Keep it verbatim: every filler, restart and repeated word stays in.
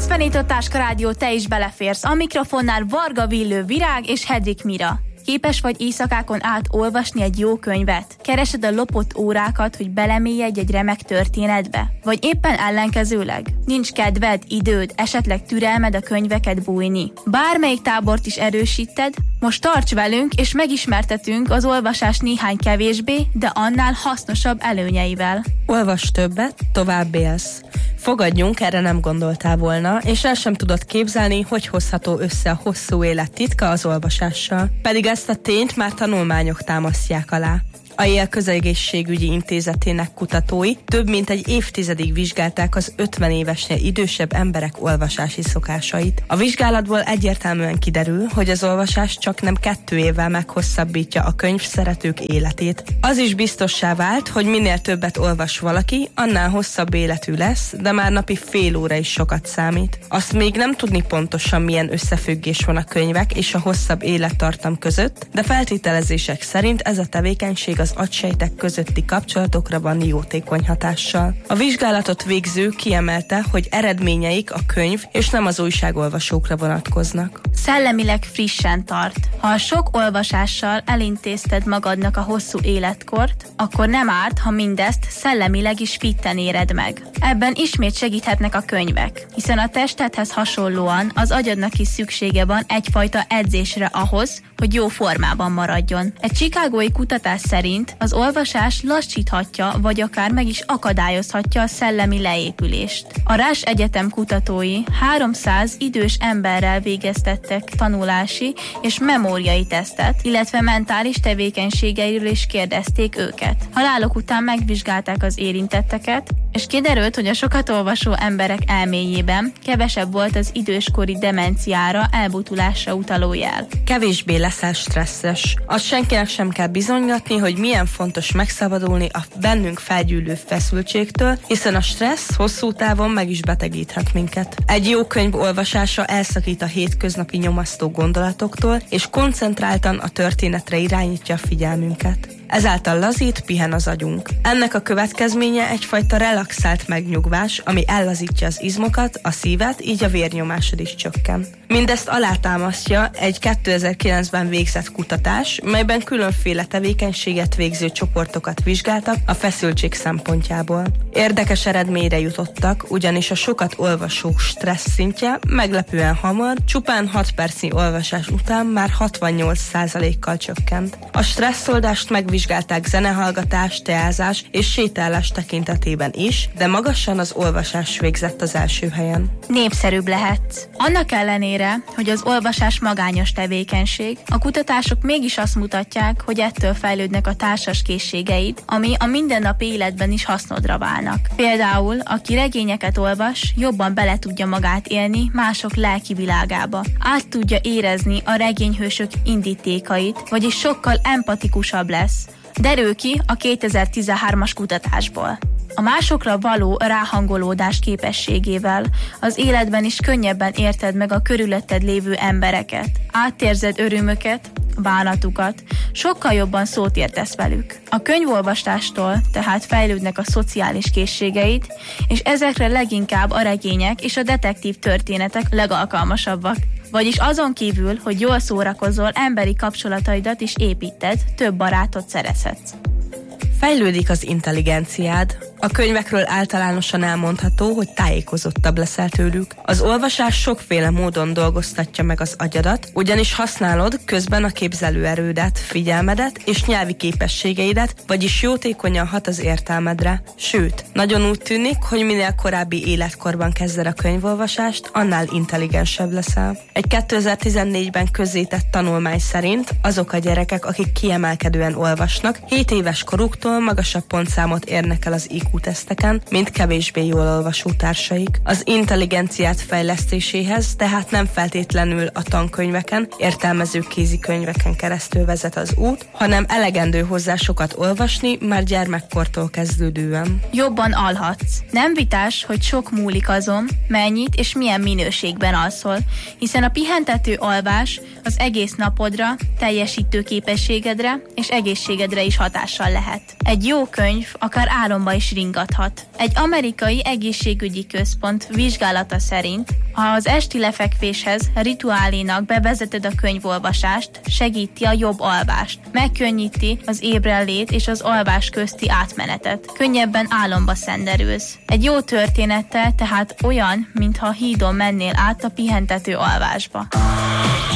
kilencvenhét Táska Rádió, te is beleférsz. A mikrofonnál Varga Villő Virág és Hedvig Mira. Képes vagy éjszakákon át olvasni egy jó könyvet? Keresed a lopott órákat, hogy belemélyedj egy remek történetbe? Vagy éppen ellenkezőleg? Nincs kedved, időd, esetleg türelmed a könyveket bújni? Bármelyik tábort is erősíted, most tarts velünk, és megismertetünk az olvasás néhány kevésbé, de annál hasznosabb előnyeivel. Olvas többet, tovább élsz. Fogadjunk, erre nem gondoltál volna, és el sem tudod képzelni, hogy hozható össze a hosszú élet titka az olvasással. Pedig ezt a tényt már tanulmányok támasztják alá. A Yale Közegészségügyi Intézetének kutatói több mint egy évtizedig vizsgálták az ötven évesnél idősebb emberek olvasási szokásait. A vizsgálatból egyértelműen kiderül, hogy az olvasás csak nem kettő évvel meghosszabbítja a könyv szeretők életét. Az is biztossá vált, hogy minél többet olvas valaki, annál hosszabb életű lesz, de már napi fél óra is sokat számít. Azt még nem tudni pontosan, milyen összefüggés van a könyvek és a hosszabb élettartam között, de feltételezések szerint ez a tevékenység az agysejtek közötti kapcsolatokra van jótékony hatással. A vizsgálatot végző kiemelte, hogy eredményeik a könyv és nem az újságolvasókra vonatkoznak. Szellemileg frissen tart. Ha a sok olvasással elintézted magadnak a hosszú életkort, akkor nem árt, ha mindezt szellemileg is fitten éred meg. Ebben ismét segíthetnek a könyvek, hiszen a testedhez hasonlóan az agyadnak is szüksége van egyfajta edzésre ahhoz, hogy jó formában maradjon. Egy chicagói kutatás szerint az olvasás lassíthatja, vagy akár meg is akadályozhatja a szellemi leépülést. A Rush Egyetem kutatói háromszáz idős emberrel végeztettek tanulási és memóriai tesztet, illetve mentális tevékenységeiről is kérdezték őket. Haláluk után megvizsgálták az érintetteket, és kiderült, hogy a sokat olvasó emberek elméjében kevesebb volt az időskori demenciára, elbutulásra utaló jel. Kevésbé leszel stresszes. Azt senkinek sem kell bizonygatni, hogy milyen fontos megszabadulni a bennünk felgyűlő feszültségtől, hiszen a stressz hosszú távon meg is betegíthet minket. Egy jó könyv olvasása elszakít a hétköznapi nyomasztó gondolatoktól, és koncentráltan a történetre irányítja a figyelmünket. Ezáltal lazít, pihen az agyunk. Ennek a következménye egyfajta relaxált megnyugvás, ami ellazítja az izmokat, a szívet, így a vérnyomásod is csökken. Mindezt alátámasztja egy kétezer-kilencben végzett kutatás, melyben különféle tevékenységet végző csoportokat vizsgáltak a feszültség szempontjából. Érdekes eredményre jutottak, ugyanis a sokat olvasók stressz szintje meglepően hamar, csupán hat percnyi olvasás után már hatvannyolc százalékkal csökkent. A stresszoldást megvizsgálták zenehallgatás, teázás és sétálás tekintetében is, de magasan az olvasás végzett az első helyen. Népszerűbb lehet. Annak ellenére, hogy az olvasás magányos tevékenység, a kutatások mégis azt mutatják, hogy ettől fejlődnek a társas készségeid, ami a mindennapi életben is hasznodra válnak. Például, aki regényeket olvas, jobban bele tudja magát élni mások lelki világába. Át tudja érezni a regényhősök indítékait, vagyis sokkal empatikusabb lesz. Derül ki a kétezer-tizenhármas kutatásból. A másokra való ráhangolódás képességével az életben is könnyebben érted meg a körülötted lévő embereket. Átérzed örömöket, bánatukat, sokkal jobban szót értesz velük. A könyvolvastástól tehát fejlődnek a szociális készségeid, és ezekre leginkább a regények és a detektív történetek legalkalmasabbak. Vagyis azon kívül, hogy jól szórakozol, emberi kapcsolataidat is építed, több barátot szerezhetsz. Fejlődik az intelligenciád. A könyvekről általánosan elmondható, hogy tájékozottabb leszel tőlük. Az olvasás sokféle módon dolgoztatja meg az agyadat, ugyanis használod közben a képzelőerődet, figyelmedet és nyelvi képességeidet, vagyis jótékonyan hat az értelmedre. Sőt, nagyon úgy tűnik, hogy minél korábbi életkorban kezded a könyvolvasást, annál intelligensebb leszel. Egy kétezer-tizennégyben közzétett tanulmány szerint azok a gyerekek, akik kiemelkedően olvasnak, hét éves koruktól magasabb pontszámot érnek el az í kú-teszteken, mint kevésbé jól olvasó társaik. Az intelligenciát fejlesztéséhez tehát nem feltétlenül a tankönyveken, értelmező kézikönyveken keresztül vezet az út, hanem elegendő hozzá sokat olvasni már gyermekkortól kezdődően. Jobban alhatsz. Nem vitás, hogy sok múlik azon, mennyit és milyen minőségben alszol, hiszen a pihentető alvás az egész napodra, teljesítő képességedre és egészségedre is hatással lehet. Egy jó könyv akár álomba is megringathat. Egy amerikai egészségügyi központ vizsgálata szerint, ha az esti lefekvéshez rituálénak bevezeted a könyvolvasást, segíti a jobb alvást, megkönnyíti az ébrenlét és az alvás közti átmenetet. Könnyebben álomba szenderülsz. Egy jó történettel tehát olyan, mintha hídon mennél át a pihentető alvásba.